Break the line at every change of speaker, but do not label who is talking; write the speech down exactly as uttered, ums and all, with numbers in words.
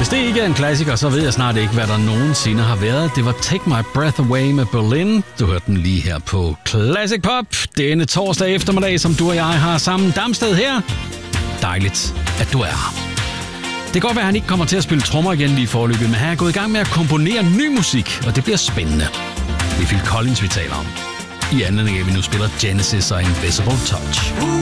Hvis det ikke er en klassiker, så ved jeg snart ikke, hvad der nogensinde har været. Det var Take My Breath Away med Berlin. Du hørte den lige her på Classic Pop. Denne torsdag eftermiddag, som du og jeg har sammen. Damsted her. Dejligt, at du er her. Det kan godt være, at han ikke kommer til at spille trommer igen lige forløbet, men han er gået i gang med at komponere ny musik, og det bliver spændende. Det er Phil Collins, vi taler om. I anledning af, at vi nu spiller Genesis og Invisible Touch.